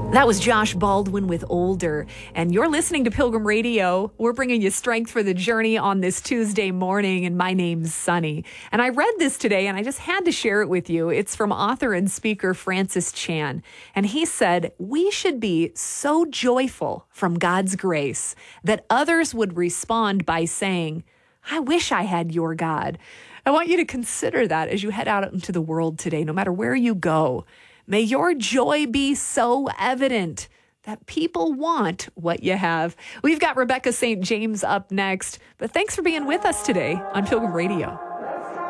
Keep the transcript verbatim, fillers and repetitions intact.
That was Josh Baldwin with Older, and you're listening to Pilgrim Radio. We're bringing you strength for the journey on this Tuesday morning, and my name's Sunny. And I read this today, and I just had to share it with you. It's from author and speaker Francis Chan, and he said, we should be so joyful from God's grace that others would respond by saying, I wish I had your God. I want you to consider that as you head out into the world today, no matter where you go. May your joy be so evident that people want what you have. We've got Rebecca Saint James up next, but thanks for being with us today on Pilgrim Radio.